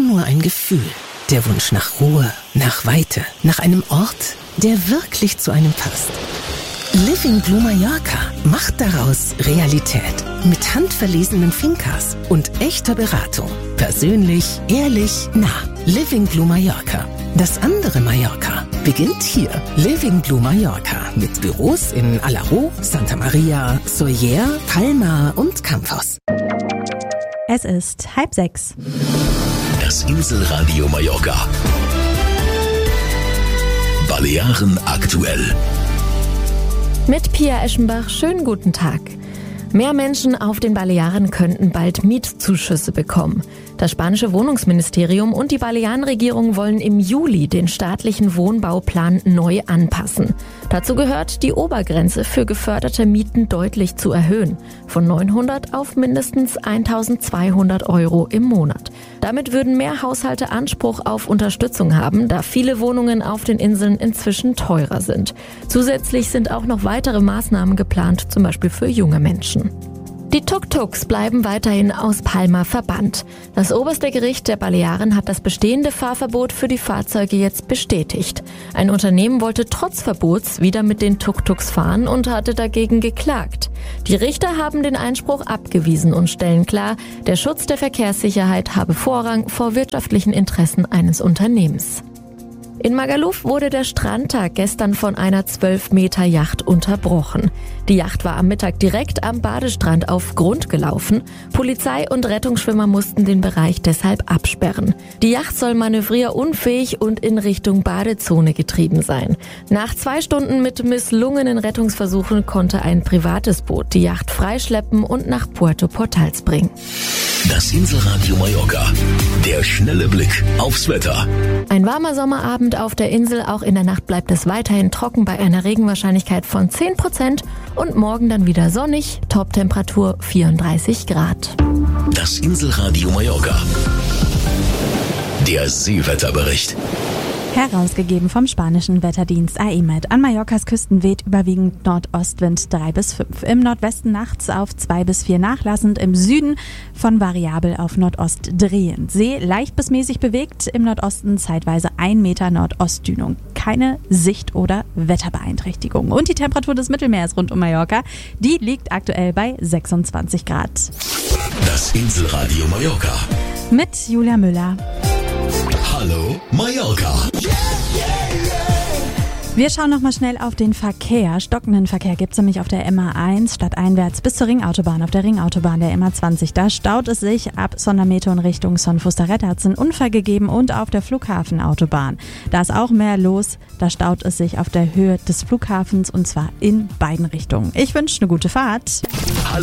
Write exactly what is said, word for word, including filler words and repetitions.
nur ein Gefühl. Der Wunsch nach Ruhe, nach Weite, nach einem Ort, der wirklich zu einem passt. Living Blue Mallorca macht daraus Realität. Mit handverlesenen Fincas und echter Beratung. Persönlich, ehrlich, nah. Living Blue Mallorca. Das andere Mallorca beginnt hier. Living Blue Mallorca mit Büros in Alaró, Santa Maria, Sóller, Palma und Campos. Es ist halb sechs. Das Inselradio Mallorca. Balearen aktuell. Mit Pia Eschenbach, schönen guten Tag. Mehr Menschen auf den Balearen könnten bald Mietzuschüsse bekommen. Das spanische Wohnungsministerium und die Balearenregierung wollen im Juli den staatlichen Wohnbauplan neu anpassen. Dazu gehört, die Obergrenze für geförderte Mieten deutlich zu erhöhen. Von neunhundert auf mindestens eintausendzweihundert Euro im Monat. Damit würden mehr Haushalte Anspruch auf Unterstützung haben, da viele Wohnungen auf den Inseln inzwischen teurer sind. Zusätzlich sind auch noch weitere Maßnahmen geplant, zum Beispiel für junge Menschen. Die Tuk-Tuks bleiben weiterhin aus Palma verbannt. Das oberste Gericht der Balearen hat das bestehende Fahrverbot für die Fahrzeuge jetzt bestätigt. Ein Unternehmen wollte trotz Verbots wieder mit den Tuk-Tuks fahren und hatte dagegen geklagt. Die Richter haben den Einspruch abgewiesen und stellen klar, der Schutz der Verkehrssicherheit habe Vorrang vor wirtschaftlichen Interessen eines Unternehmens. In Magaluf wurde der Strandtag gestern von einer zwölf Meter Yacht unterbrochen. Die Yacht war am Mittag direkt am Badestrand auf Grund gelaufen. Polizei und Rettungsschwimmer mussten den Bereich deshalb absperren. Die Yacht soll manövrierunfähig und in Richtung Badezone getrieben sein. Nach zwei Stunden mit misslungenen Rettungsversuchen konnte ein privates Boot die Yacht freischleppen und nach Puerto Portals bringen. Das Inselradio Mallorca. Der schnelle Blick aufs Wetter. Ein warmer Sommerabend auf der Insel. Auch in der Nacht bleibt es weiterhin trocken bei einer Regenwahrscheinlichkeit von zehn Prozent. Und morgen dann wieder sonnig. Toptemperatur vierunddreißig Grad. Das Inselradio Mallorca. Der Seewetterbericht. Herausgegeben vom spanischen Wetterdienst A E M E D. An Mallorcas Küsten weht überwiegend Nordostwind drei bis fünf. Im Nordwesten nachts auf zwei bis vier nachlassend. Im Süden von variabel auf Nordost drehend. See leicht bis mäßig bewegt. Im Nordosten zeitweise ein Meter Nordostdünung. Keine Sicht- oder Wetterbeeinträchtigung. Und die Temperatur des Mittelmeers rund um Mallorca, die liegt aktuell bei sechsundzwanzig Grad. Das Inselradio Mallorca. Mit Julia Müller. Hallo Mallorca. Wir schauen noch mal schnell auf den Verkehr. Stockenden Verkehr gibt es nämlich auf der M A eins stadteinwärts bis zur Ringautobahn. Auf der Ringautobahn der M A zwanzig, da staut es sich ab Sondermeto in Richtung Son Fustaret. Hat es einen Unfall gegeben und auf der Flughafenautobahn. Da ist auch mehr los. Da staut es sich auf der Höhe des Flughafens und zwar in beiden Richtungen. Ich wünsche eine gute Fahrt. Hallo.